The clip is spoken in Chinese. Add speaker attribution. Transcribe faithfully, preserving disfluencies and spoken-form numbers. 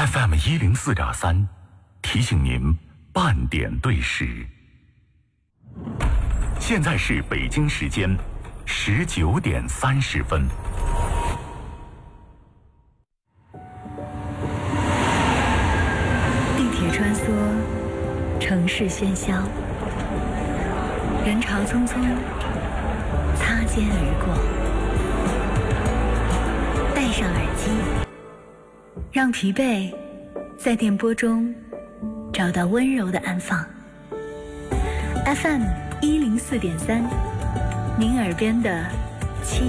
Speaker 1: F M 一零四点三，提醒您半点对时。现在是北京时间十九点三十分。
Speaker 2: 地铁穿梭，城市喧嚣，人潮匆匆，擦肩而过。戴上耳机，让疲惫在电波中找到温柔的安放。F M 一零四点三，您耳边的